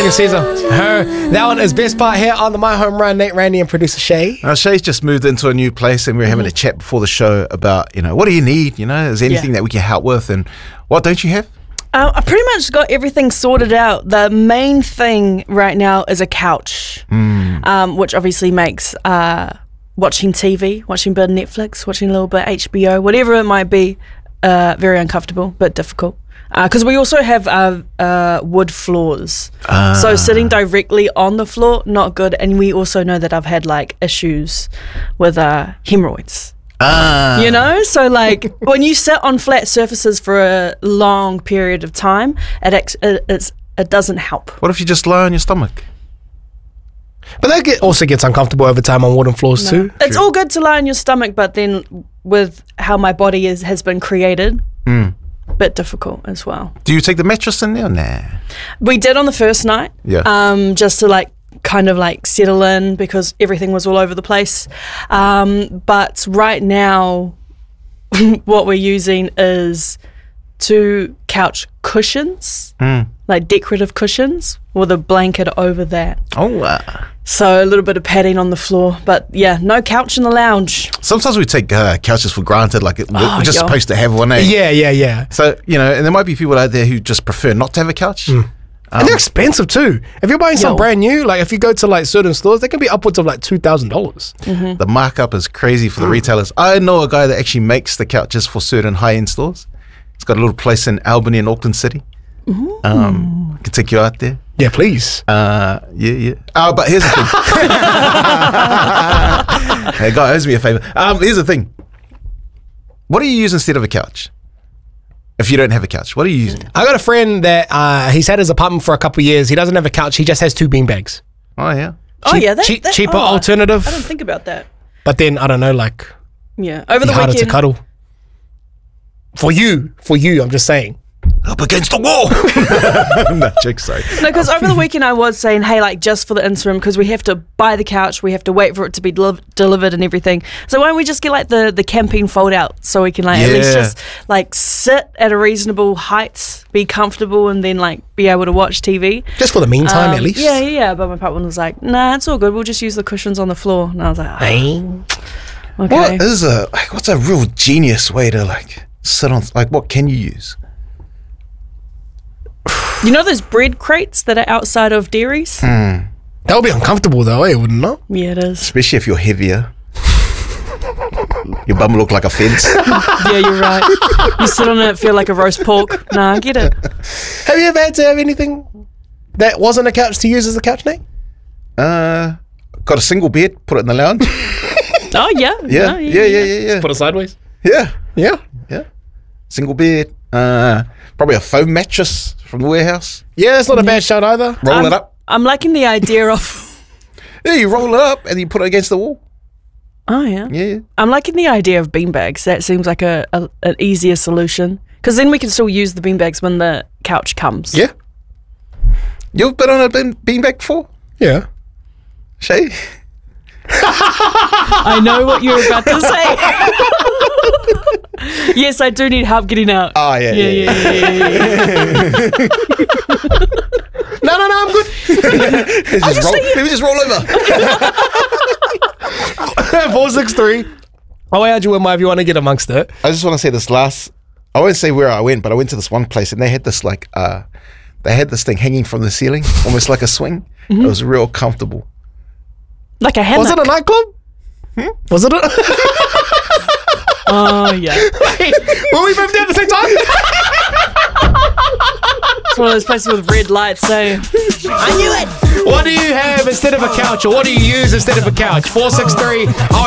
Daniel Caesar. That one is best part here on the My Home Run. Nate, Randy, and producer Shay. Shay's just moved into a new place, and we were having a chat before the show about, what do you need? Is there anything that we can help with, and what don't you have? I pretty much got everything sorted out. The main thing right now is a couch, which obviously makes watching TV, watching a bit of Netflix, watching a little bit of HBO, whatever it might be, very uncomfortable, but difficult. Because we also have wood floors. So sitting directly on the floor, not good. And we also know that I've had issues with hemorrhoids. So when you sit on flat surfaces for a long period of time, it doesn't help. What if you just lie on your stomach? But that also gets uncomfortable over time on wooden floors too. It's all good to lie on your stomach, but then with how my body has been created, bit difficult as well. Do you take the mattress in there or nah? We did on the first night. Yeah. Just to kind of settle in because everything was all over the place. But right now, what we're using is 2 couch cushions, decorative cushions, with a blanket over that. Oh, So a little bit of padding on the floor, but yeah, no couch in the lounge. Sometimes we take couches for granted, we're just supposed to have one. Yeah. So, and there might be people out there who just prefer not to have a couch. And they're expensive too. If you're buying some brand new, if you go to certain stores, they can be upwards of $2,000. The markup is crazy for the retailers. I know a guy that actually makes the couches for certain high-end stores. He's got a little place in Albany and Auckland City. I can take you out there. Yeah, please. Yeah. But here's the thing. Hey, guy owes me a favor. Here's the thing. What do you use instead of a couch? If you don't have a couch, what are you using? I got a friend that he's had his apartment for a couple of years. He doesn't have a couch. He just has 2 beanbags. Oh, yeah. Cheaper alternative. I didn't think about that. But then, I don't know, yeah, over the harder weekend. to cuddle. For you, I'm just saying. Up against the wall. No, joke's sorry. No, because over the weekend I was saying, hey, just for the interim, because we have to buy the couch, we have to wait for it to be delivered and everything. So why don't we just get the camping fold out so we can at least just sit at a reasonable height, be comfortable, and then be able to watch TV. Just for the meantime, at least. Yeah. But my partner was like, nah, it's all good. We'll just use the cushions on the floor. And I was like, okay. What's a real genius way to sit on? What can you use? You know those bread crates that are outside of dairies? That would be uncomfortable though, wouldn't it? Yeah, it is. Especially if you're heavier. Your bum will look like a fence. Yeah, you're right. You sit on it, feel like a roast pork. Nah, I get it. Have you ever had to have anything that wasn't a couch to use as a couch, Nate? Got a single bed, put it in the lounge. Oh, yeah. Yeah. Put it sideways? Yeah. Yeah. Single bed. Probably a foam mattress from the warehouse. Yeah, that's not a bad shout either. Roll it up. I'm liking the idea of... Yeah, you roll it up and you put it against the wall. Oh, yeah. Yeah. I'm liking the idea of beanbags. That seems like an easier solution. Because then we can still use the beanbags when the couch comes. Yeah. You've been on a beanbag before? Yeah. Shay? I know what you're about to say. Yes, I do need help getting out. Oh, yeah. No, I'm good. Let me just roll over. 463. I'll add you in if you want to get amongst it. I just want to say this I won't say where I went, but I went to this one place and they had this they had this thing hanging from the ceiling, almost like a swing. It was real comfortable. Like a hammock. Was it a nightclub? Was it a... Oh, yeah. Wait, were we both there at the same time? It's one of those places with red lights, so... I knew it! What do you have instead of a couch, or what do you use instead of a couch? 463.